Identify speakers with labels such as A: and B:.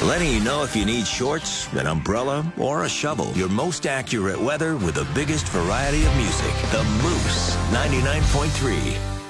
A: letting you know if you need shorts, an umbrella, or a shovel. Your most accurate weather with the biggest variety of music. The Moose 99.3.